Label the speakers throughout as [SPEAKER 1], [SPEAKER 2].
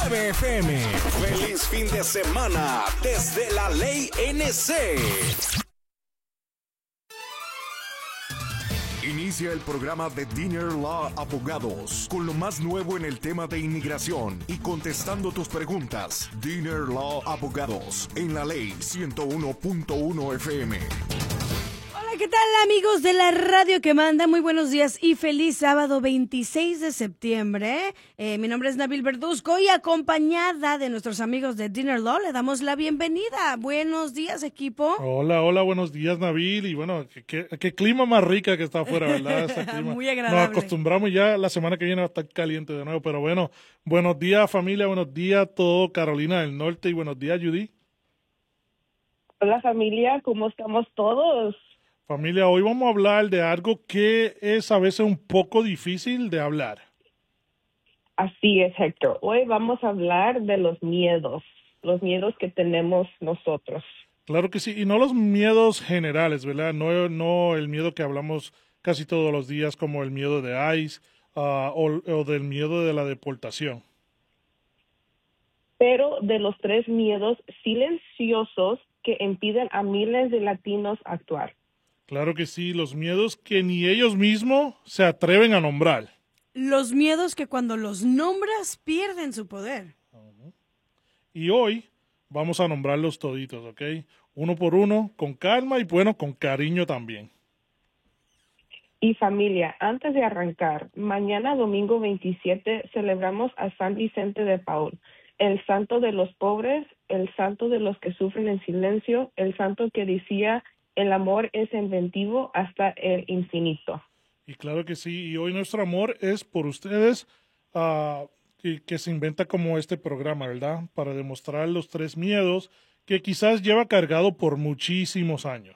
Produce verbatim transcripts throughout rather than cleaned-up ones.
[SPEAKER 1] nueve F M. Feliz fin de semana desde la Ley N C. Inicia el programa de Dinner Law Abogados con lo más nuevo en el tema de inmigración y contestando tus preguntas. Dinner Law Abogados en la Ley ciento uno punto uno F M.
[SPEAKER 2] Hola, ¿qué tal, amigos de la radio que manda? Muy buenos días y feliz sábado veintiséis de septiembre. Eh, mi nombre es Nabil Verduzco y acompañada de nuestros amigos de Dinner Law le damos la bienvenida. Buenos días, equipo.
[SPEAKER 3] Hola, hola, buenos días, Nabil. Y bueno, qué, qué, qué clima más rica que está afuera, ¿verdad? Este clima.
[SPEAKER 2] Muy agradable.
[SPEAKER 3] Nos acostumbramos ya, la semana que viene va a estar caliente de nuevo. Pero bueno, buenos días, familia, buenos días a todo Carolina del Norte y buenos días, Judy.
[SPEAKER 4] Hola, familia, ¿cómo estamos todos?
[SPEAKER 3] Familia, hoy vamos a hablar de algo que es a veces un poco difícil de hablar.
[SPEAKER 4] Así es, Héctor. Hoy vamos a hablar de los miedos, los miedos que tenemos nosotros.
[SPEAKER 3] Claro que sí, y no los miedos generales, ¿verdad? No, no el miedo que hablamos casi todos los días, como el miedo de ICE uh, o, o del miedo de la deportación.
[SPEAKER 4] Pero de los tres miedos silenciosos que impiden a miles de latinos actuar.
[SPEAKER 3] Claro que sí, los miedos que ni ellos mismos se atreven a nombrar.
[SPEAKER 2] Los miedos que cuando los nombras pierden su poder.
[SPEAKER 3] Uh-huh. Y hoy vamos a nombrarlos toditos, ¿ok? Uno por uno, con calma y bueno, con cariño también.
[SPEAKER 4] Y familia, antes de arrancar, mañana domingo veintisiete celebramos a San Vicente de Paul, el santo de los pobres, el santo de los que sufren en silencio, el santo que decía: el amor es inventivo hasta el infinito.
[SPEAKER 3] Y claro que sí, y hoy nuestro amor es por ustedes, uh, que, que se inventa como este programa, ¿verdad? Para demostrar los tres miedos que quizás lleva cargado por muchísimos años.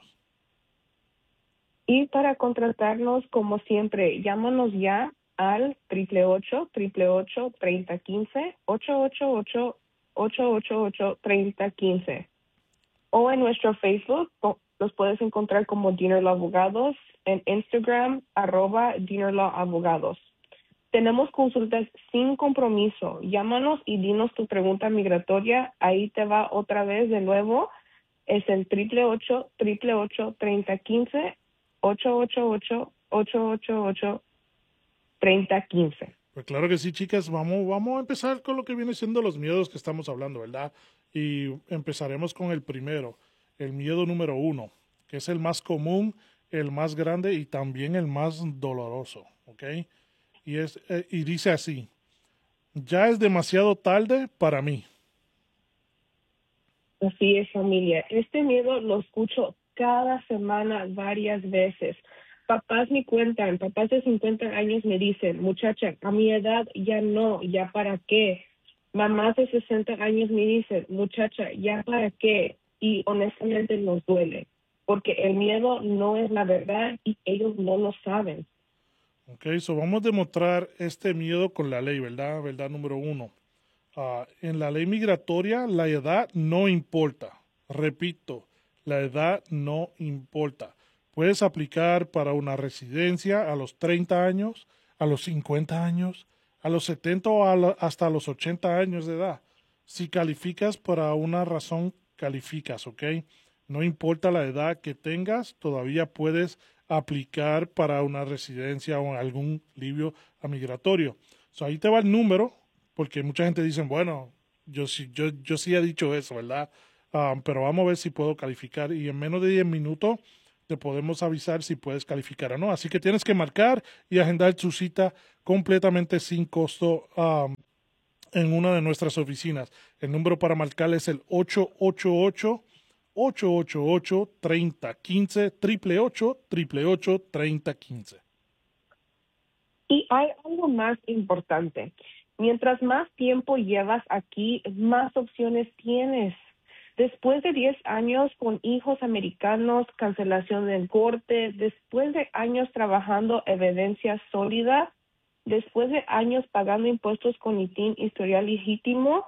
[SPEAKER 4] Y para contratarnos, como siempre, llámanos ya al triple ocho, triple ocho, treinta quince, ocho ocho ocho, ocho ocho ocho, treinta quince. O en nuestro Facebook, los puedes encontrar como Dinner Law Abogados, en Instagram, arroba Dinner Law Abogados. Tenemos consultas sin compromiso. Llámanos y dinos tu pregunta migratoria. Ahí te va otra vez de nuevo. Es el triple ocho, triple ocho, treinta quince, ocho ocho ocho, ocho ocho ocho, treinta quince.
[SPEAKER 3] Pues claro que sí, chicas. Vamos, vamos a empezar con lo que viene siendo los miedos que estamos hablando, ¿verdad? Y empezaremos con el primero, el miedo número uno, que es el más común, el más grande y también el más doloroso, ¿ok? Y, es, eh, y dice así: ya es demasiado tarde para mí.
[SPEAKER 4] Así es, familia. Este miedo lo escucho cada semana varias veces. Papás me cuentan, papás de cincuenta años me dicen: muchacha, a mi edad ya no, ya para qué. Mamás de sesenta años me dicen: muchacha, ya para qué. Y honestamente nos duele, porque el miedo no es la verdad y ellos no lo saben.
[SPEAKER 3] Ok, so vamos a demostrar este miedo con la ley, ¿verdad? Verdad número uno. Uh, en la ley migratoria, la edad no importa. Repito, la edad no importa. Puedes aplicar para una residencia a los treinta años, a los cincuenta años, a los setenta o a la, hasta los ochenta años de edad. Si calificas para una razón, calificas, ¿ok? No importa la edad que tengas, todavía puedes aplicar para una residencia o algún alivio migratorio. So, ahí te va el número, porque mucha gente dice, bueno, yo sí, yo, yo sí he dicho eso, ¿verdad? Um, pero vamos a ver si puedo calificar y en menos de diez minutos te podemos avisar si puedes calificar o no. Así que tienes que marcar y agendar tu cita completamente sin costo um, en una de nuestras oficinas. El número para marcar es el ocho ocho ocho, ocho ocho ocho, treinta quince, triple ocho, triple ocho, treinta quince.
[SPEAKER 4] Y hay algo más importante. Mientras más tiempo llevas aquí, más opciones tienes. Después de diez años con hijos americanos, cancelación del corte, después de años trabajando evidencia sólida, después de años pagando impuestos con I T I N historial legítimo.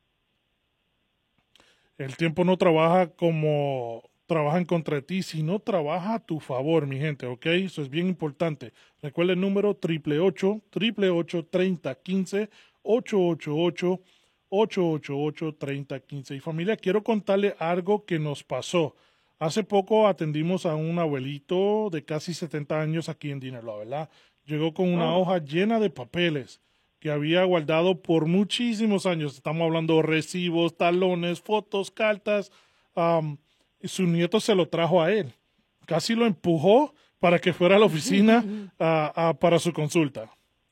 [SPEAKER 3] El tiempo no trabaja como trabajan contra ti, sino trabaja a tu favor, mi gente, ¿ok? Eso es bien importante. Recuerda el número triple ocho, triple ocho, treinta quince, ocho ocho ocho, ocho ocho ocho, tres cero uno cinco. Y familia, quiero contarle algo que nos pasó. Hace poco atendimos a un abuelito de casi setenta años aquí en Dinner Law, ¿verdad? Llegó con una
[SPEAKER 4] Oh.
[SPEAKER 3] hoja llena de papeles que había guardado por muchísimos años. Estamos hablando de recibos, talones, fotos, cartas. Um, y su nieto se lo trajo a él. Casi lo empujó para que fuera a la oficina a- a- para su consulta.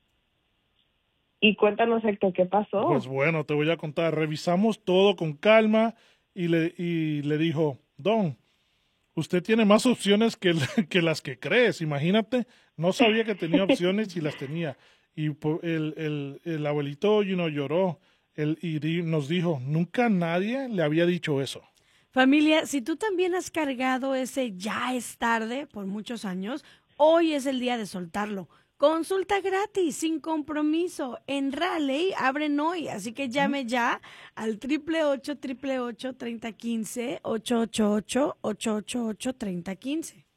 [SPEAKER 4] Y cuéntanos, Héctor, ¿qué pasó?
[SPEAKER 3] Pues bueno, te voy a contar. Revisamos todo con calma y le, y le dijo, Don, usted tiene más opciones que, que las que crees. Imagínate, no sabía que tenía opciones y las tenía. Y po- el, el, el abuelito you know, lloró él, y di- nos dijo, nunca nadie le había dicho eso.
[SPEAKER 2] Familia, si tú también has cargado ese ya es tarde por muchos años, hoy es el día de soltarlo. Consulta gratis, sin compromiso. En Raleigh abren hoy, así que llame ya al triple ocho, triple ocho, treinta quince, ocho ocho ocho, ocho ocho ocho, treinta quince.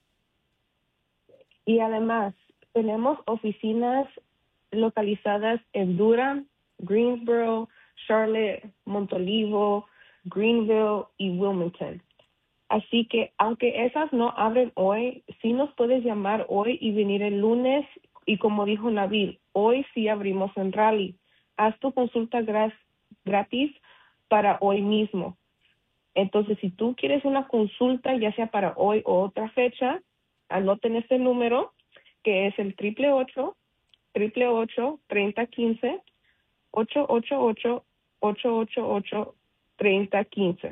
[SPEAKER 4] Y además, tenemos oficinas localizadas en Durham, Greensboro, Charlotte, Montolivo, Greenville y Wilmington. Así que, aunque esas no abren hoy, sí nos puedes llamar hoy y venir el lunes. Y como dijo Nabil, hoy sí abrimos en Raleigh. Haz tu consulta gra- gratis para hoy mismo. Entonces, si tú quieres una consulta, ya sea para hoy o otra fecha, anoten este número, que es el triple ocho, triple ocho, treinta quince, ocho ocho ocho, ocho ocho ocho, treinta quince.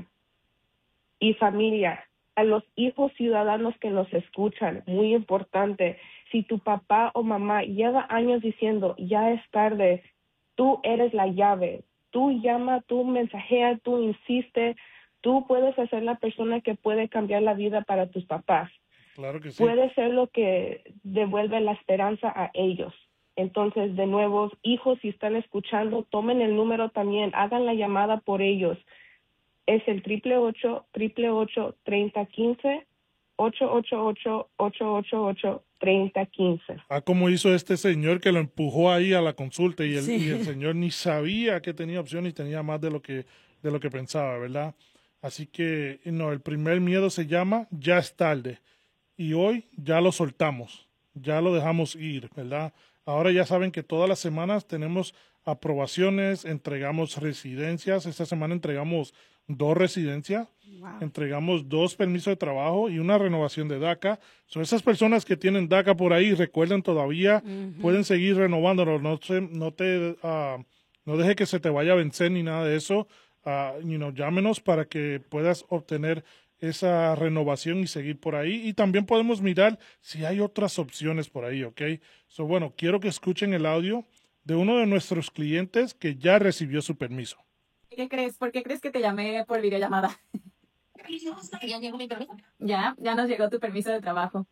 [SPEAKER 4] Y familia, a los hijos ciudadanos que nos escuchan, muy importante, si tu papá o mamá lleva años diciendo, ya es tarde, tú eres la llave, tú llama, tú mensajea, tú insiste, tú puedes ser la persona que puede cambiar la vida para tus papás.
[SPEAKER 3] Claro que sí.
[SPEAKER 4] Puede ser lo que devuelve la esperanza a ellos. Entonces, de nuevo, hijos, si están escuchando, tomen el número también, hagan la llamada por ellos. Es el triple ocho, triple ocho, treinta quince, ocho ocho ocho, ocho ocho ocho, treinta quince.
[SPEAKER 3] Ah, como hizo este señor que lo empujó ahí a la consulta y el,
[SPEAKER 2] Sí.
[SPEAKER 3] y el señor ni sabía que tenía opción y tenía más de lo que, de lo que pensaba, ¿verdad? Así que, no, el primer miedo se llama ya es tarde. Y hoy ya lo soltamos, ya lo dejamos ir, ¿verdad? Ahora ya saben que todas las semanas tenemos aprobaciones, entregamos residencias. Esta semana entregamos dos residencias,
[SPEAKER 2] Wow.
[SPEAKER 3] entregamos dos permisos de trabajo y una renovación de DACA. Son esas personas que tienen DACA por ahí, recuerden todavía,
[SPEAKER 2] Ujú.
[SPEAKER 3] pueden seguir renovándolo. No, se, no, te, ah, no deje que se te vaya a vencer ni nada de eso. Ah, you know, llámenos para que puedas obtener esa renovación y seguir por ahí. Y también podemos mirar si hay otras opciones por ahí, ¿ok? So, bueno, quiero que escuchen el audio de uno de nuestros clientes que ya recibió su permiso.
[SPEAKER 5] ¿Qué crees? ¿Por qué crees que te llamé por videollamada?
[SPEAKER 6] Ya llegó mi permiso.
[SPEAKER 5] Ya, ya nos llegó tu permiso de trabajo.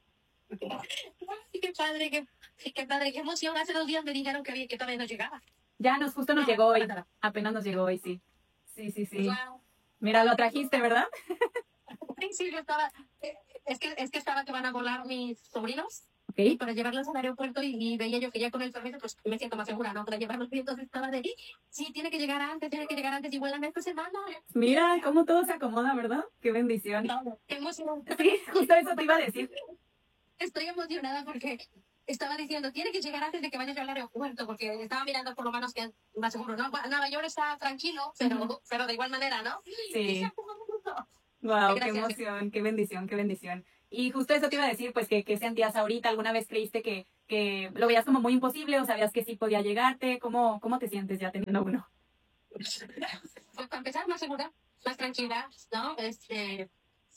[SPEAKER 6] Ay, qué padre, qué, qué padre, qué emoción. Hace dos días me dijeron que, había, que todavía no llegaba.
[SPEAKER 5] Ya nos, justo nos
[SPEAKER 6] No,
[SPEAKER 5] llegó hoy.
[SPEAKER 6] para nada.
[SPEAKER 5] Apenas nos llegó hoy, sí. Sí, sí, sí.
[SPEAKER 6] Wow.
[SPEAKER 5] Mira, lo trajiste, ¿verdad?
[SPEAKER 6] Sí, sí, yo estaba, eh, es que, es que estaba que van a volar mis sobrinos
[SPEAKER 5] Ok.
[SPEAKER 6] para llevarlos al aeropuerto y, y veía yo que ya con el permiso pues me siento más segura, ¿no? Para llevarlos y entonces estaba de, sí, tiene que llegar antes, tiene que llegar antes y vuelan esta semana.
[SPEAKER 5] Mira cómo todo se acomoda, ¿verdad? Qué bendición.
[SPEAKER 6] No, qué emoción.
[SPEAKER 5] Sí, justo eso te iba a decir.
[SPEAKER 6] Estoy emocionada porque estaba diciendo, tiene que llegar antes de que vayas al aeropuerto, porque estaba mirando por lo menos que más seguro, ¿no? Nueva York está tranquilo, pero, pero de igual manera, ¿no?
[SPEAKER 5] Sí.
[SPEAKER 6] Y se acabó todo.
[SPEAKER 5] Wow, qué
[SPEAKER 6] Gracias.
[SPEAKER 5] emoción, qué bendición, qué bendición. Y justo eso te iba a decir, pues que, que sentías ahorita, ¿alguna vez creíste que, que lo veías como muy imposible o sabías que sí podía llegarte? ¿Cómo, cómo te sientes ya teniendo uno?
[SPEAKER 6] Pues para empezar, más segura, más tranquila, ¿no? Este,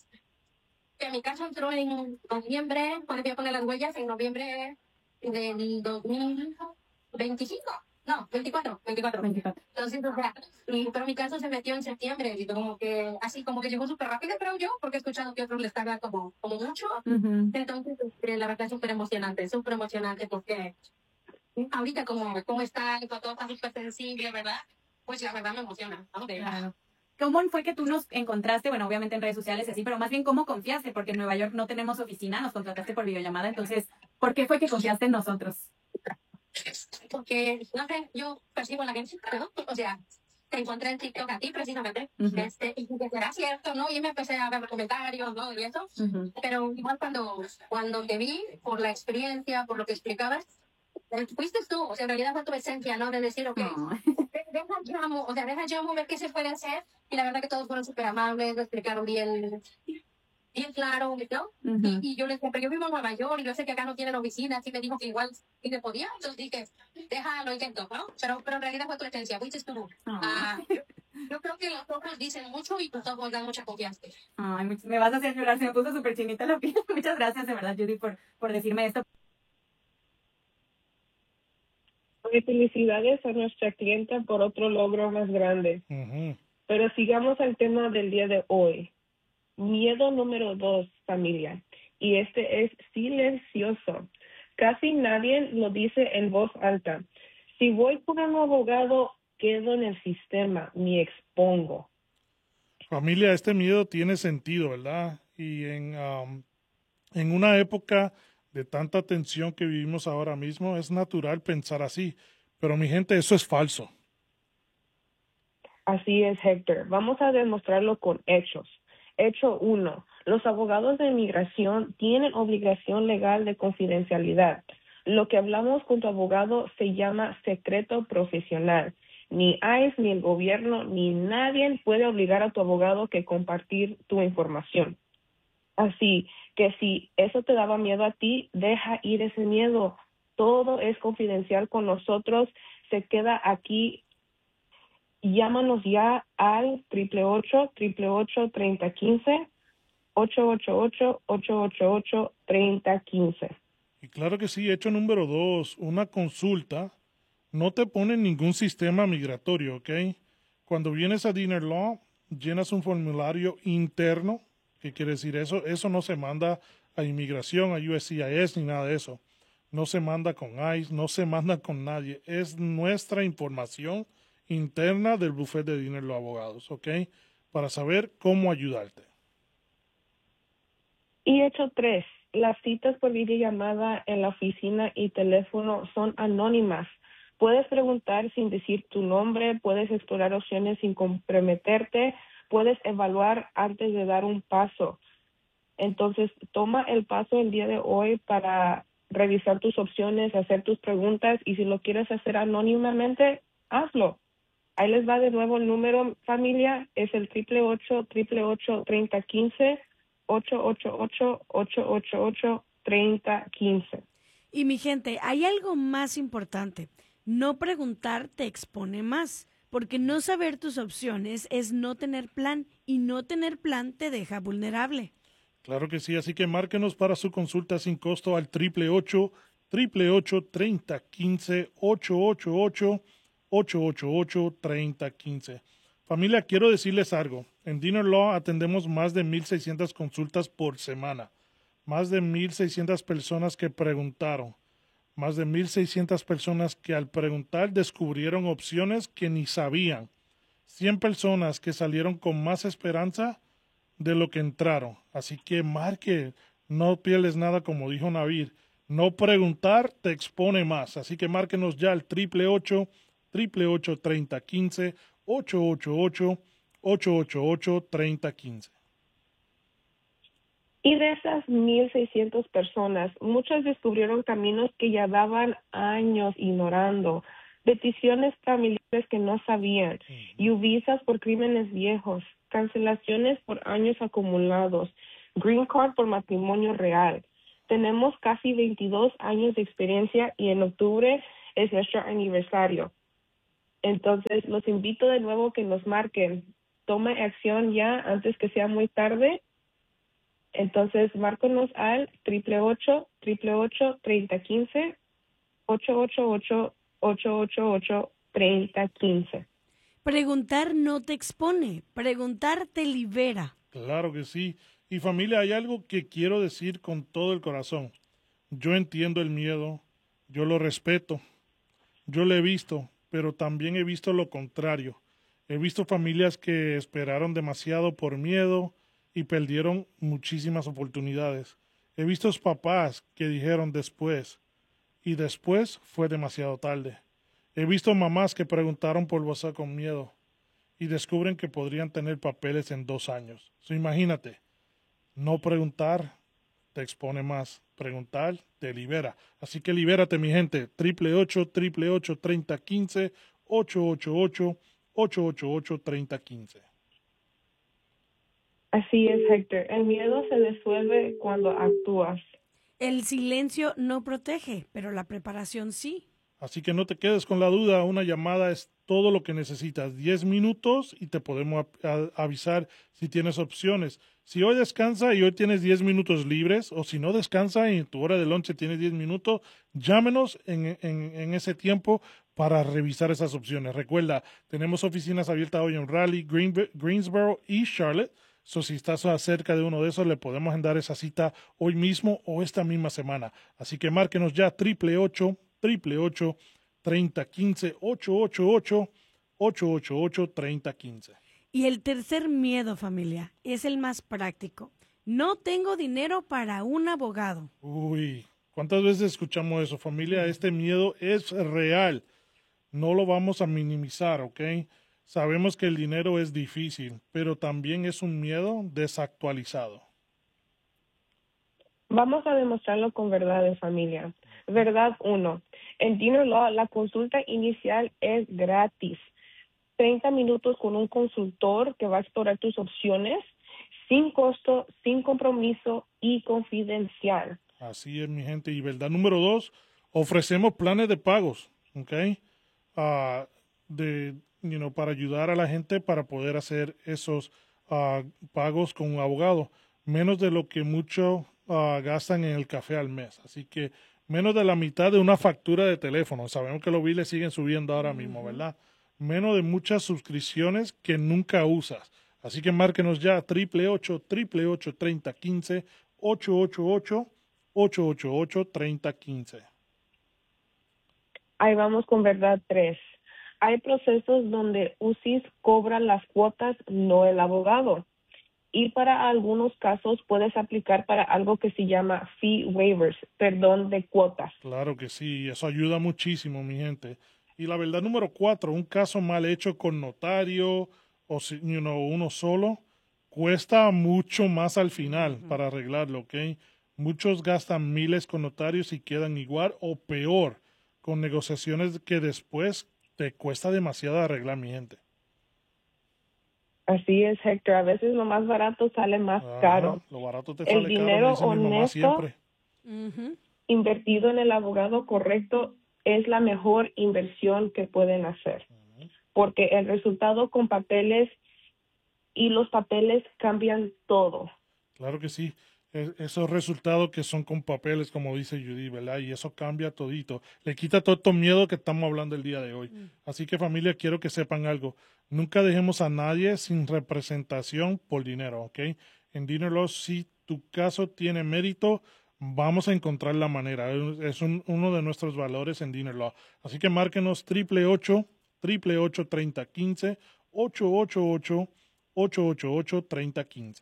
[SPEAKER 6] en mi caso entró en noviembre, cuando voy a poner las huellas, en noviembre del dos mil veinticinco. No, veinticuatro, veinticuatro.
[SPEAKER 5] veinticuatro.
[SPEAKER 6] Entonces, o sea, y, pero mi caso se metió en septiembre, y como que, así como que llegó súper rápido, creo yo, porque he escuchado que otros les tarda como, como mucho.
[SPEAKER 5] Ujú.
[SPEAKER 6] Entonces, este, la verdad es súper emocionante, súper emocionante, porque ahorita como, como está, y todo está súper sensible, ¿verdad? Pues la verdad me emociona, ¿no? De verdad.
[SPEAKER 5] Claro. ¿Cómo fue que tú nos encontraste? Bueno, obviamente en redes sociales y así, pero más bien ¿cómo confiaste? Porque en Nueva York no tenemos oficina, nos contrataste por videollamada, entonces, ¿por qué fue que confiaste en nosotros?
[SPEAKER 6] Porque, no sé, yo percibo a la gente, ¿no? O sea, te encontré en TikTok a ti precisamente,
[SPEAKER 5] Ujú.
[SPEAKER 6] este, y dije, ¿será cierto, no? Y me empecé a ver los comentarios, ¿no? Y eso,
[SPEAKER 5] Ujú.
[SPEAKER 6] pero igual cuando, cuando te vi, por la experiencia, por lo que explicabas, eh, fuiste tú, o sea, en realidad fue tu esencia, ¿no? De decir, ok,
[SPEAKER 5] No.
[SPEAKER 6] de- deja llamo, o sea, deja llamo, ver qué se puede hacer, y la verdad que todos fueron súper amables, lo explicaron bien, bien claro, ¿no?
[SPEAKER 5] Ujú.
[SPEAKER 6] Y, y yo les dije, pero yo vivo en Nueva York y yo sé que acá no tienen oficinas, y me dijo que igual sí me podía, entonces dije, déjalo, intento, ¿no? Pero, pero en realidad fue tu esencia, fuiste tú.
[SPEAKER 5] No.
[SPEAKER 6] Ah, yo creo que los ojos dicen mucho y tus ojos dan mucha confianza.
[SPEAKER 5] Ay, much- me vas a hacer llorar, se me puso súper chinita la piel. Muchas gracias, de verdad, Judy, por, por decirme esto.
[SPEAKER 4] Y felicidades a nuestra clienta por otro logro más grande.
[SPEAKER 3] Ujú.
[SPEAKER 4] Pero sigamos al tema del día de hoy. Miedo número dos, familia. Y este es silencioso. Casi nadie lo dice en voz alta. Si voy por un abogado, quedo en el sistema, me expongo.
[SPEAKER 3] Familia, este miedo tiene sentido, ¿verdad? Y en, um, en una época de tanta tensión que vivimos ahora mismo, es natural pensar así. Pero mi gente, eso es falso.
[SPEAKER 4] Así es, Héctor. Vamos a demostrarlo con hechos. Hecho uno. Los abogados de inmigración tienen obligación legal de confidencialidad. Lo que hablamos con tu abogado se llama secreto profesional. Ni I C E, ni el gobierno, ni nadie puede obligar a tu abogado que compartir tu información. Así que si eso te daba miedo a ti, deja ir ese miedo. Todo es confidencial con nosotros. Se queda aquí. Llámanos ya al triple ocho, triple ocho, treinta quince, ocho ocho ocho, ocho ocho ocho, treinta quince.
[SPEAKER 3] Y claro que sí, hecho número dos, una consulta no te pone en ningún sistema migratorio, ¿ok? Cuando vienes a Dinner Law, llenas un formulario interno. ¿Qué quiere decir eso? Eso no se manda a inmigración, a U S C I S, ni nada de eso. No se manda con I C E, no se manda con nadie. Es nuestra información interna del bufete de Dinner Law Abogados, ¿ok? Para saber cómo ayudarte.
[SPEAKER 4] Y hecho tres, las citas por videollamada en la oficina y teléfono son anónimas. Puedes preguntar sin decir tu nombre, puedes explorar opciones sin comprometerte, puedes evaluar antes de dar un paso. Entonces, toma el paso el día de hoy para revisar tus opciones, hacer tus preguntas y si lo quieres hacer anónimamente, hazlo. Ahí les va de nuevo el número, familia, es el triple ocho, triple ocho, treinta quince, ocho ocho ocho, ocho ocho ocho, treinta quince.
[SPEAKER 2] Y mi gente, hay algo más importante. No preguntar te expone más, porque no saber tus opciones es no tener plan y no tener plan te deja vulnerable.
[SPEAKER 3] Claro que sí, así que márquenos para su consulta sin costo al triple ocho, triple ocho, treinta quince, ocho ocho ocho, ocho ocho ocho, treinta quince. Familia, quiero decirles algo. En Dinner Law atendemos más de mil seiscientas consultas por semana. Más de mil seiscientas personas que preguntaron. Más de mil seiscientas personas que al preguntar descubrieron opciones que ni sabían. cien personas que salieron con más esperanza de lo que entraron. Así que marque, no pierdes nada como dijo Navid. No preguntar te expone más. Así que márquenos ya al triple ocho, triple ocho, treinta quince, ocho ocho ocho, ocho ocho ocho, treinta quince.
[SPEAKER 4] Y de esas mil seiscientas personas, muchas descubrieron caminos que ya daban años ignorando, peticiones familiares que no sabían, y visas por crímenes viejos, cancelaciones por años acumulados, green card por matrimonio real. Tenemos casi veintidós años de experiencia y en octubre es nuestro aniversario. Entonces, los invito de nuevo que nos marquen. Tome acción ya antes que sea muy tarde. Entonces, márcanos al triple ocho, triple ocho, treinta quince, ocho ocho ocho, ocho ocho ocho, treinta quince.
[SPEAKER 2] Preguntar no te expone, preguntar te libera.
[SPEAKER 3] Claro que sí. Y familia, hay algo que quiero decir con todo el corazón. Yo entiendo el miedo, yo lo respeto, yo lo he visto, pero también he visto lo contrario. He visto familias que esperaron demasiado por miedo y perdieron muchísimas oportunidades. He visto papás que dijeron después y después fue demasiado tarde. He visto mamás que preguntaron por WhatsApp con miedo. y descubren que podrían tener papeles en dos años. So, imagínate, no preguntar te expone más. Preguntar te libera. Así que libérate, mi gente. Triple ocho, triple ocho, treinta quince, ocho ocho ocho, ocho ocho ocho, treinta quince.
[SPEAKER 4] Así es, Héctor. El miedo se disuelve cuando actúas.
[SPEAKER 2] El silencio no protege, pero la preparación sí.
[SPEAKER 3] Así que no te quedes con la duda, una llamada es todo lo que necesitas. Diez minutos y te podemos a- a- avisar si tienes opciones. Si hoy descansa y hoy tienes diez minutos libres, o si no descansa y en tu hora de lunch tienes diez minutos, llámenos en, en, en ese tiempo para revisar esas opciones. Recuerda, tenemos oficinas abiertas hoy en Raleigh, Green- Greensboro y Charlotte. So, si estás cerca de uno de esos, le podemos agendar esa cita hoy mismo o esta misma semana. Así que márquenos ya, triple ocho, triple ocho, treinta quince, ocho ocho ocho, ocho ocho ocho, treinta quince.
[SPEAKER 2] Y el tercer miedo, familia, es el más práctico. No tengo dinero para un abogado.
[SPEAKER 3] Uy, ¿cuántas veces escuchamos eso, familia? Este miedo es real. No lo vamos a minimizar, ¿ok? Sabemos que el dinero es difícil, pero también es un miedo desactualizado.
[SPEAKER 4] Vamos a demostrarlo con verdades, familia. Verdad uno. En Dinner Law, la consulta inicial es gratis. treinta minutos con un consultor que va a explorar tus opciones sin costo, sin compromiso y confidencial.
[SPEAKER 3] Así es, mi gente. Y verdad número dos, ofrecemos planes de pagos, ¿ok? Ah, de, you know, para ayudar a la gente para poder hacer esos ah, pagos con un abogado. Menos de lo que muchos ah, gastan en el café al mes. Así que menos de la mitad de una factura de teléfono. Sabemos que los biles siguen subiendo ahora mismo, ¿verdad? Menos de muchas suscripciones que nunca usas. Así que márquenos ya, triple ocho, triple ocho, treinta quince, ocho ocho ocho, ocho ocho ocho, treinta quince.
[SPEAKER 4] Ahí vamos con verdad tres. Hay procesos donde U C I S cobra las cuotas, no el abogado. Y para algunos casos puedes aplicar para algo que se llama fee waivers, perdón de cuotas.
[SPEAKER 3] Claro que sí, eso ayuda muchísimo, mi gente. Y la verdad número cuatro, un caso mal hecho con notario o si, you know, uno solo, cuesta mucho más al final para arreglarlo, ¿ok? Muchos gastan miles con notarios y quedan igual o peor con negociaciones que después te cuesta demasiado arreglar, mi gente.
[SPEAKER 4] Así es, Héctor. A veces lo más barato sale más
[SPEAKER 3] Ajá,
[SPEAKER 4] caro.
[SPEAKER 3] lo barato te
[SPEAKER 4] El
[SPEAKER 3] sale caro, me
[SPEAKER 4] dinero
[SPEAKER 3] dice mi mamá
[SPEAKER 4] honesto
[SPEAKER 3] siempre.
[SPEAKER 2] Ujú.
[SPEAKER 4] invertido en el abogado correcto es la mejor inversión que pueden hacer. Porque el resultado con papeles y los papeles cambian todo.
[SPEAKER 3] Claro que sí. E- Esos resultados que son con papeles, como dice Judy, ¿verdad? Y eso cambia todito. Le quita todo este miedo que estamos hablando el día de hoy. Así que familia, quiero que sepan algo. Nunca dejemos a nadie sin representación por dinero, ¿ok? En Dinner Law, si tu caso tiene mérito, vamos a encontrar la manera. Es es un- uno de nuestros valores en Dinner Law. Así que márquenos triple ocho, triple ocho, treinta quince, ocho ocho ocho, ocho ocho ocho, treinta quince.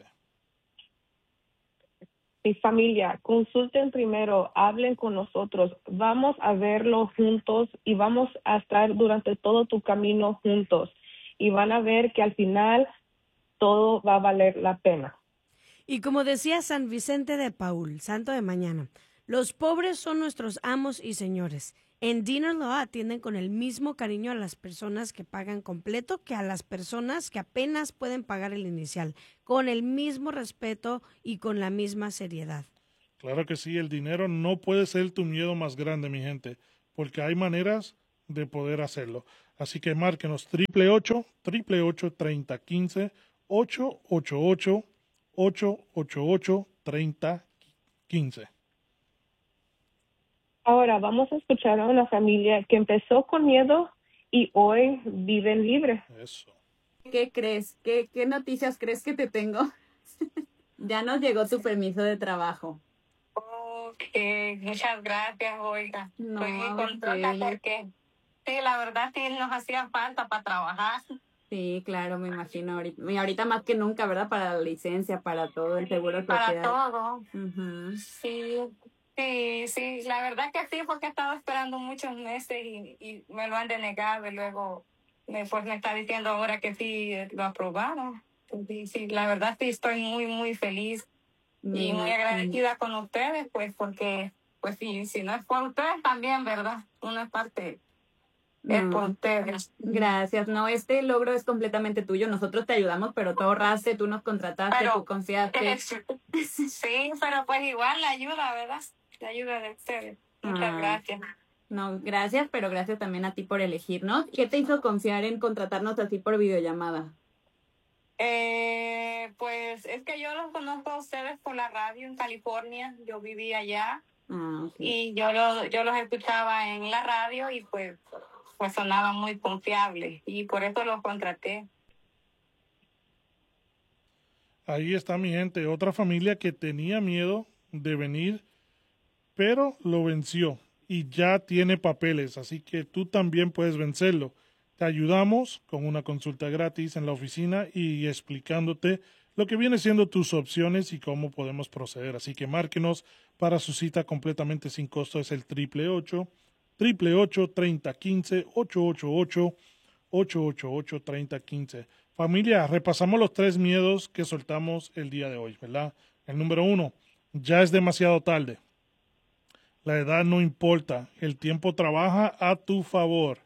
[SPEAKER 4] Mi familia, consulten primero, hablen con nosotros, vamos a verlo juntos y vamos a estar durante todo tu camino juntos y van a ver que al final todo va a valer la pena.
[SPEAKER 2] Y como decía San Vicente de Paul, santo de mañana, los pobres son nuestros amos y señores. En Dinner Law atienden con el mismo cariño a las personas que pagan completo que a las personas que apenas pueden pagar el inicial, con el mismo respeto y con la misma seriedad.
[SPEAKER 3] Claro que sí, el dinero no puede ser tu miedo más grande, mi gente, porque hay maneras de poder hacerlo. Así que márquenos triple ocho, triple ocho, treinta quince, ocho ocho ocho, ocho ocho ocho, treinta quince.
[SPEAKER 4] Ahora vamos a escuchar a una familia que empezó con miedo y hoy viven libre.
[SPEAKER 3] Eso.
[SPEAKER 5] ¿Qué crees? ¿Qué, qué noticias crees que te tengo? Ya nos llegó tu permiso de trabajo.
[SPEAKER 6] Ok, muchas gracias, oiga.
[SPEAKER 5] No,
[SPEAKER 6] Estoy muy
[SPEAKER 5] ¿de
[SPEAKER 6] contenta
[SPEAKER 5] qué?
[SPEAKER 6] porque sí, la verdad sí nos hacía falta para trabajar,
[SPEAKER 5] Sí, claro, me imagino ahorita. Y ahorita más que nunca, ¿verdad? Para la licencia, para todo el seguro
[SPEAKER 6] para
[SPEAKER 5] social.
[SPEAKER 6] todo.
[SPEAKER 5] Ujú.
[SPEAKER 6] Sí, sí, sí, la verdad que sí, porque he estado esperando muchos meses y, y me lo han denegado y luego eh, pues me está diciendo ahora que sí eh, lo aprobaron. Sí, sí, la verdad sí estoy muy, muy feliz y muy agradecida con ustedes, pues porque, pues sí, si no es por ustedes también, ¿verdad? Una parte es
[SPEAKER 5] No.
[SPEAKER 6] por ustedes.
[SPEAKER 5] Gracias, no, este logro es completamente tuyo, nosotros te ayudamos, pero tú ahorraste, tú nos contrataste,
[SPEAKER 6] Pero,
[SPEAKER 5] tú confiaste.
[SPEAKER 6] eh, sí, pero pues igual la ayuda, ¿verdad? La ayuda de ustedes. Muchas
[SPEAKER 5] Ah.
[SPEAKER 6] gracias.
[SPEAKER 5] No, gracias, pero gracias también a ti por elegirnos. ¿Qué te hizo confiar en contratarnos así por videollamada?
[SPEAKER 6] Eh, pues es que yo los conozco a ustedes por la radio en California, yo vivía allá
[SPEAKER 5] Ah, ok.
[SPEAKER 6] y yo, lo, yo los escuchaba en la radio y pues, pues sonaba muy confiable y por eso los contraté.
[SPEAKER 3] Ahí está mi gente, otra familia que tenía miedo de venir, pero lo venció y ya tiene papeles, así que tú también puedes vencerlo. Te ayudamos con una consulta gratis en la oficina y explicándote lo que viene siendo tus opciones y cómo podemos proceder. Así que márquenos para su cita completamente sin costo. Es el triple ocho, triple ocho, treinta quince, ocho ocho ocho, ocho ocho ocho, treinta quince. Familia, repasamos los tres miedos que soltamos el día de hoy, ¿verdad? El número uno, ya es demasiado tarde. La edad no importa, el tiempo trabaja a tu favor.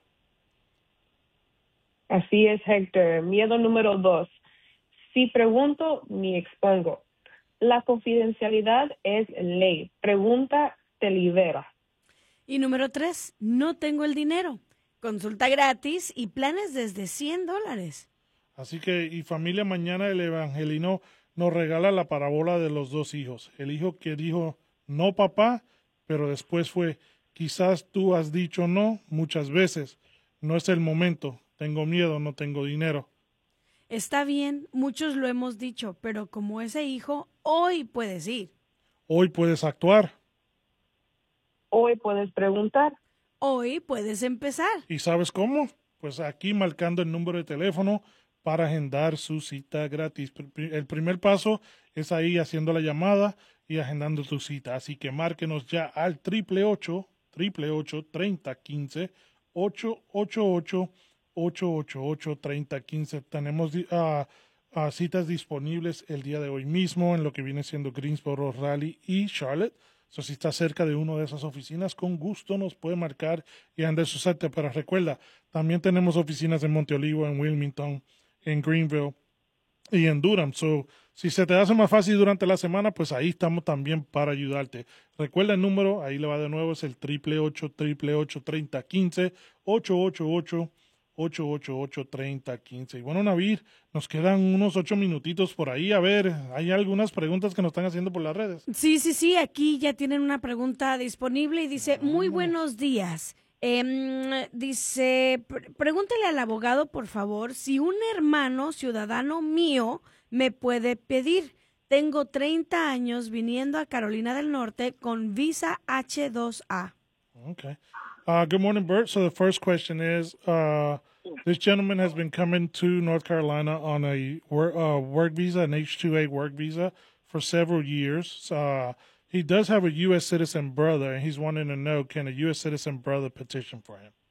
[SPEAKER 4] Así es, Héctor. Miedo número dos. Si pregunto, ni expongo. La confidencialidad es ley. Pregunta, te libera.
[SPEAKER 2] Y número tres, no tengo el dinero. Consulta gratis y planes desde cien dólares.
[SPEAKER 3] Así que, y familia, mañana el evangelino nos regala la parábola de los dos hijos. El hijo que dijo, no papá, pero después fue, quizás tú has dicho no muchas veces. No es el momento. Tengo miedo, no tengo dinero.
[SPEAKER 2] Está bien, muchos lo hemos dicho, pero como ese hijo, hoy puedes ir.
[SPEAKER 3] Hoy puedes actuar.
[SPEAKER 4] Hoy puedes preguntar.
[SPEAKER 2] Hoy puedes empezar.
[SPEAKER 3] ¿Y sabes cómo? Pues aquí marcando el número de teléfono para agendar su cita gratis. El primer paso es ahí haciendo la llamada y agendando tu cita. Así que márquenos ya al triple ocho, triple ocho, treinta quince, ocho ocho ocho, ocho ocho ocho, treinta quince. Tenemos uh, uh, citas disponibles el día de hoy mismo en lo que viene siendo Greensboro, Raleigh y Charlotte. So, si está cerca de una de esas oficinas, con gusto nos puede marcar y andar su cita. Pero recuerda, también tenemos oficinas en Monteolivo, en Wilmington, en Greenville y en Durham. So, si se te hace más fácil durante la semana, pues ahí estamos también para ayudarte. Recuerda el número, ahí le va de nuevo, es el triple ocho, triple ocho, treinta quince, ocho ocho ocho, ocho ocho ocho, treinta quince. Y bueno, Navid, nos quedan unos ocho minutitos por ahí. A ver, hay algunas preguntas que nos están haciendo por las redes.
[SPEAKER 2] Sí, sí, sí, aquí ya tienen una pregunta disponible y dice, muy buenos días. Eh, dice, pr- pregúntele al abogado, por favor, si un hermano ciudadano mío me puede pedir. Tengo treinta años viniendo a Carolina del Norte con visa H dos A.
[SPEAKER 3] Okay. Uh, good morning, Bert. So the first question is, uh, this gentleman has been coming to North Carolina on a work, uh, work visa, an H two A work visa, for several years. Uh, he does have a U S citizen brother, and he's wanting to know, can a U S citizen brother petition for him?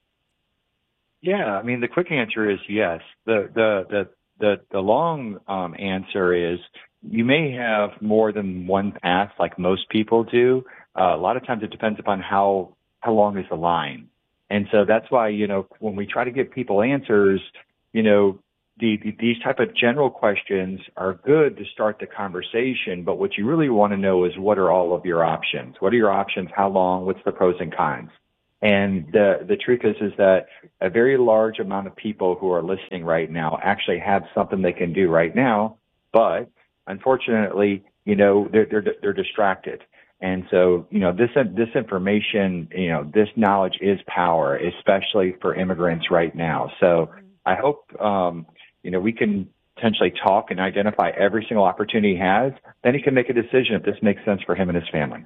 [SPEAKER 7] Yeah, I mean, the quick answer is yes. The the the the, the long um, answer is you may have more than one path, like most people do. Uh, a lot of times, it depends upon how how long is the line, and so that's why you know when we try to give people answers, you know. The, the, these type of general questions are good to start the conversation, but what you really want to know is what are all of your options? What are your options? How long? What's the pros and cons? And the, the truth is, is that a very large amount of people who are listening right now actually have something they can do right now, but unfortunately, you know, they're, they're, they're distracted. And so, you know, this, this information, you know, this knowledge is power, especially for immigrants right now. So I hope, um, you know, we can potentially talk and identify every single opportunity he has. Then he can make a decision if this makes sense for him and his family.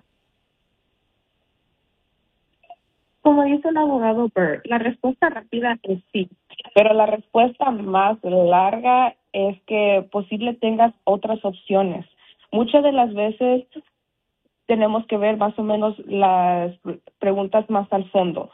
[SPEAKER 4] Como dice el abogado Bert, la respuesta rápida es sí, pero la respuesta más larga es que posible tengas otras opciones. Muchas de las veces tenemos que ver más o menos las preguntas más al fondo.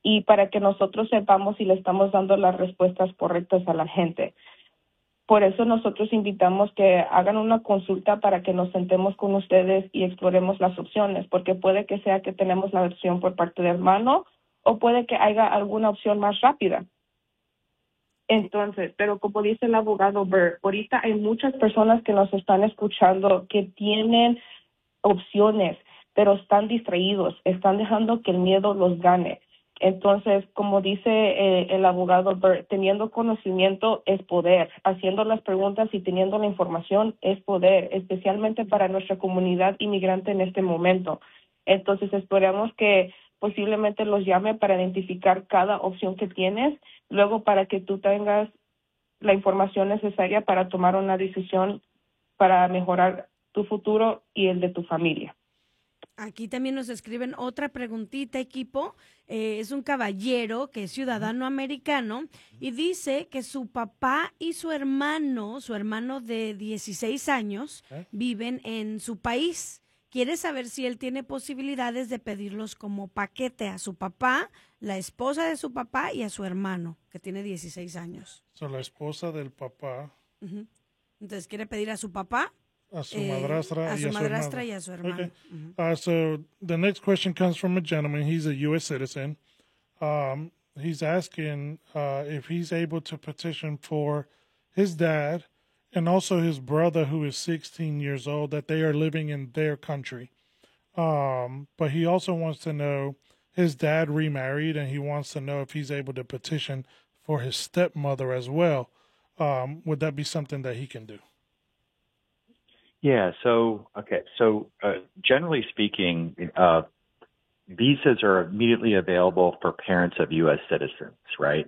[SPEAKER 4] y para que nosotros sepamos si le estamos dando las respuestas correctas a la gente. Por eso nosotros invitamos que hagan una consulta para que nos sentemos con ustedes y exploremos las opciones, porque puede que sea que tenemos la opción por parte del hermano o puede que haya alguna opción más rápida. Entonces, pero como dice el abogado Burr, ahorita hay muchas personas que nos están escuchando que tienen opciones, pero están distraídos, están dejando que el miedo los gane. Entonces, como dice eh, el abogado Burr, teniendo conocimiento es poder, haciendo las preguntas y teniendo la información es poder, especialmente para nuestra comunidad inmigrante en este momento. Entonces, esperamos que posiblemente los llame para identificar cada opción que tienes, luego para que tú tengas la información necesaria para tomar una decisión para mejorar tu futuro y el de tu familia.
[SPEAKER 2] Aquí también nos escriben otra preguntita, equipo. Eh, es un caballero que es ciudadano americano y dice que su papá y su hermano, su hermano de dieciséis años, ¿Eh? viven en su país. Quiere saber si él tiene posibilidades de pedirlos como paquete a su papá, la esposa de su papá y a su hermano, que tiene dieciséis años.
[SPEAKER 3] So, la esposa del papá.
[SPEAKER 2] Uh-huh. Entonces, quiere pedir a su papá,
[SPEAKER 3] a su
[SPEAKER 2] eh,
[SPEAKER 3] madrastra,
[SPEAKER 2] a
[SPEAKER 3] y,
[SPEAKER 2] su
[SPEAKER 3] a
[SPEAKER 2] madrastra
[SPEAKER 3] su
[SPEAKER 2] y a su hermano.
[SPEAKER 3] Okay.
[SPEAKER 2] Uh-huh.
[SPEAKER 3] Uh, so, the next question comes from a gentleman. He's a U S citizen. Um, he's asking uh, if he's able to petition for his dad and also his brother, who is sixteen years old, that they are living in their country. Um, but he also wants to know, his dad remarried, and he wants to know if he's able to petition for his stepmother as well. Um, would that be something that he can do?
[SPEAKER 7] Yeah. So, okay. So, uh, generally speaking, uh, visas are immediately available for parents of U S citizens, right?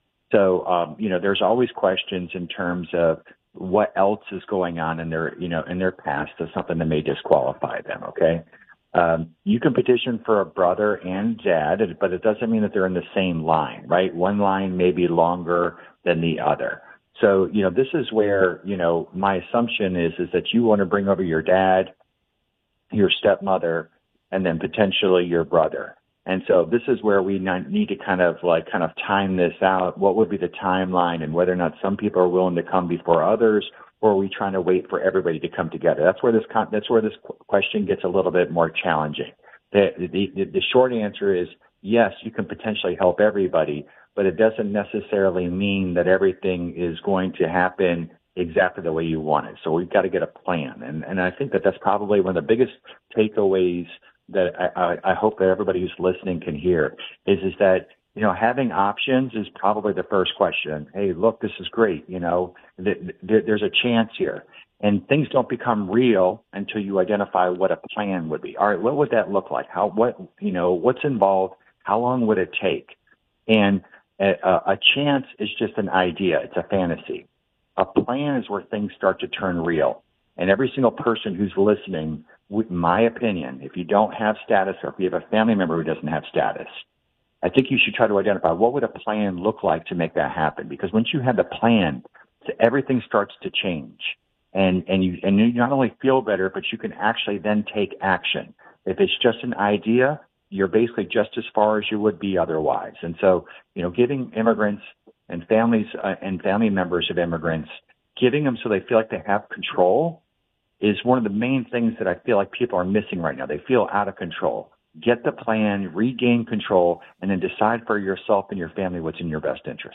[SPEAKER 7] So, um, you know, there's always questions in terms of what else is going on in their, you know, in their past of something that may disqualify them. Okay. Um, you can petition for a brother and dad, but it doesn't mean that they're in the same line, right? One line may be longer than the other. So, you know, this is where, you know, my assumption is, is that you want to bring over your dad, your stepmother, and then potentially your brother. And so this is where we need to kind of like kind of time this out. What would be the timeline, and whether or not some people are willing to come before others, or are we trying to wait for everybody to come together? That's where this con- that's where this question gets a little bit more challenging. The, the, the short answer is yes, you can potentially help everybody, but it doesn't necessarily mean that everything is going to happen exactly the way you want it. So we've got to get a plan. And, and I think that that's probably one of the biggest takeaways that I, I hope that everybody who's listening can hear is, is that, you know, having options is probably the first question. Hey, look, this is great. You know, th- th- there's a chance here. And things don't become real until you identify what a plan would be. All right, what would that look like? How, what, you know, what's involved? How long would it take? And a, a chance is just an idea. It's a fantasy. A plan is where things start to turn real. And every single person who's listening, in my opinion, if you don't have status, or if you have a family member who doesn't have status, I think you should try to identify what would a plan look like to make that happen. Because once you have the plan, everything starts to change. And, and you, and you not only feel better, but you can actually then take action. If it's just an idea, you're basically just as far as you would be otherwise. And so, you know, giving immigrants and families uh, and family members of immigrants, giving them so they feel like they have control is one of the main things that I feel like people are missing right now. They feel out of control. Get the plan, regain control, and then decide for yourself and your family what's in your best interest.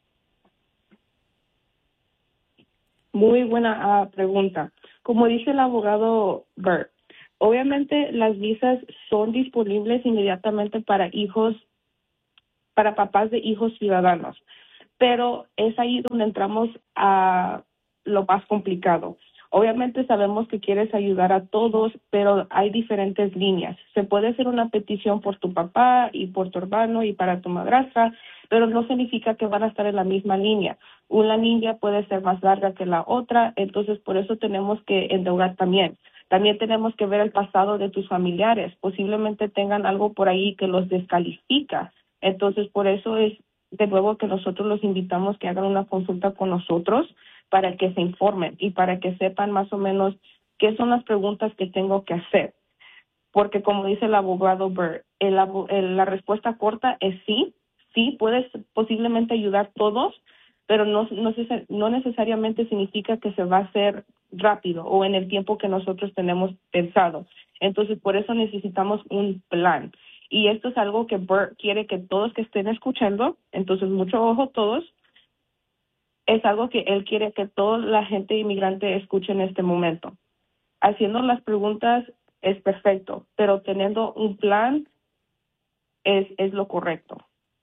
[SPEAKER 4] Muy buena uh, pregunta. Como dice el abogado Burr, obviamente las visas son disponibles inmediatamente para hijos, para papás de hijos ciudadanos, pero es ahí donde entramos a lo más complicado. Obviamente sabemos que quieres ayudar a todos, pero hay diferentes líneas. Se puede hacer una petición por tu papá y por tu hermano y para tu madrastra, pero no significa que van a estar en la misma línea. Una línea puede ser más larga que la otra, entonces por eso tenemos que endeugar también. También tenemos que ver el pasado de tus familiares. Posiblemente tengan algo por ahí que los descalifica. Entonces por eso es de nuevo que nosotros los invitamos que hagan una consulta con nosotros para que se informen y para que sepan más o menos qué son las preguntas que tengo que hacer. porque como dice el abogado Burt, el, el, la respuesta corta es sí, sí, puedes posiblemente ayudar a todos, pero no, no, no necesariamente significa que se va a hacer rápido o en el tiempo que nosotros tenemos pensado. Entonces, por eso necesitamos un plan. Y esto es algo que Burt quiere que todos que estén escuchando, entonces mucho ojo todos, es algo que él quiere que toda la gente inmigrante escuche en este momento. Haciendo las preguntas es perfecto, pero teniendo un plan es, es lo correcto.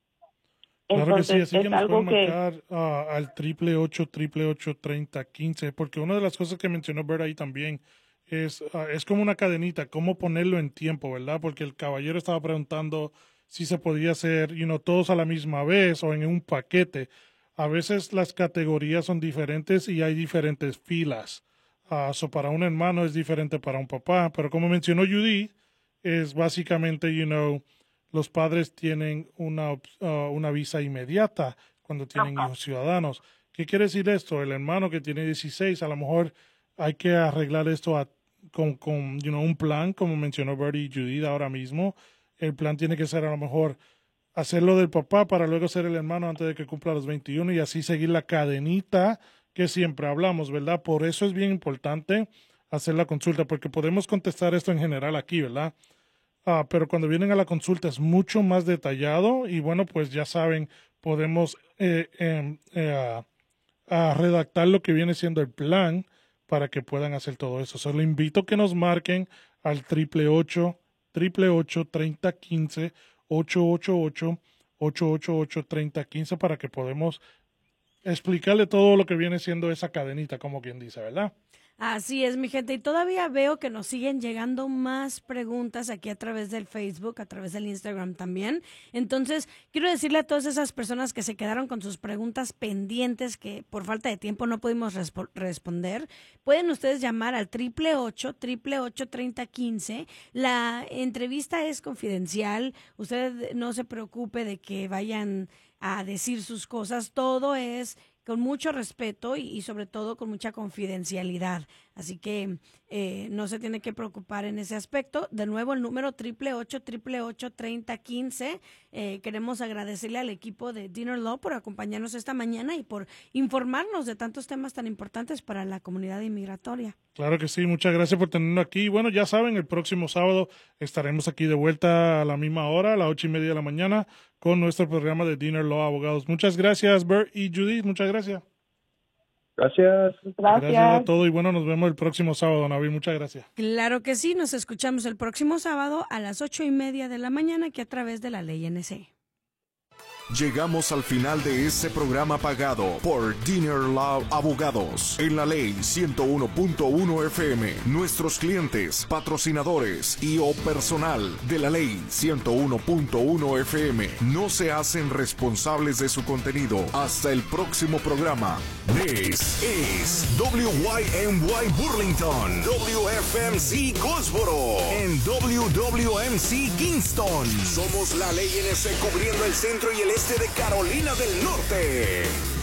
[SPEAKER 3] Claro
[SPEAKER 4] Entonces,
[SPEAKER 3] que sí, así
[SPEAKER 4] es
[SPEAKER 3] que nos
[SPEAKER 4] algo
[SPEAKER 3] pueden
[SPEAKER 4] que
[SPEAKER 3] marcar uh, al triple ocho, triple ocho, treinta, quince, porque una de las cosas que mencionó Bert ahí también es, uh, es como una cadenita, cómo ponerlo en tiempo, ¿verdad? Porque el caballero estaba preguntando si se podía hacer, you know, todos a la misma vez o en un paquete. A veces las categorías son diferentes y hay diferentes filas. Uh, so para un hermano es diferente para un papá, pero como mencionó Judy, es básicamente, you know, los padres tienen una, uh, una visa inmediata cuando tienen hijos ciudadanos. ¿Qué quiere decir esto? El hermano que tiene dieciséis, a lo mejor hay que arreglar esto a, con, con you know, un plan, como mencionó Bertie y Judith ahora mismo. El plan tiene que ser a lo mejor hacerlo del papá para luego ser el hermano antes de que cumpla los veintiuno y así seguir la cadenita que siempre hablamos, ¿verdad? Por eso es bien importante hacer la consulta, porque podemos contestar esto en general aquí, ¿verdad? Ah, pero cuando vienen a la consulta es mucho más detallado y bueno, pues ya saben, podemos eh, eh, eh, a, a redactar lo que viene siendo el plan para que puedan hacer todo eso. Solo invito a que nos marquen al triple ocho, triple ocho, treinta, quince, ocho ocho ocho, ocho ocho ocho, treinta, quince para que podamos explicarle todo lo que viene siendo esa cadenita, como quien dice, ¿verdad?
[SPEAKER 2] Así es, mi gente, y todavía veo que nos siguen llegando más preguntas aquí a través del Facebook, a través del Instagram también. Entonces, quiero decirle a todas esas personas que se quedaron con sus preguntas pendientes que por falta de tiempo no pudimos respo- responder, pueden ustedes llamar al triple ocho, triple ocho, treinta, quince. La entrevista es confidencial, usted no se preocupe de que vayan a decir sus cosas, todo es con mucho respeto y, y sobre todo con mucha confidencialidad. Así que eh, no se tiene que preocupar en ese aspecto. De nuevo, el número triple ocho, triple ocho, treinta, quince. Eh, queremos agradecerle al equipo de Dinner Law por acompañarnos esta mañana y por informarnos de tantos temas tan importantes para la comunidad inmigratoria.
[SPEAKER 3] Claro que sí, muchas gracias por tenernos aquí. Bueno, ya saben, el próximo sábado estaremos aquí de vuelta a la misma hora, a las ocho y media de la mañana, con nuestro programa de Dinner Law Abogados. Muchas gracias, Bert y Judith, muchas gracias.
[SPEAKER 7] Gracias.
[SPEAKER 4] Gracias.
[SPEAKER 3] Gracias a todos y bueno, nos vemos el próximo sábado, Nabil. Muchas gracias.
[SPEAKER 2] Claro que sí, nos escuchamos el próximo sábado a las ocho y media de la mañana aquí a través de la Ley N C.
[SPEAKER 1] Llegamos al final de este programa pagado por Dinner Law Abogados en la Ley ciento uno punto uno F M. Nuestros clientes, patrocinadores y o personal de la Ley ciento uno punto uno F M no se hacen responsables de su contenido. Hasta el próximo programa. This is W Y M Y Burlington, W F M C Goldsboro, en W W M C Kingston. Somos la Ley N C cubriendo el centro y el este de Carolina del Norte.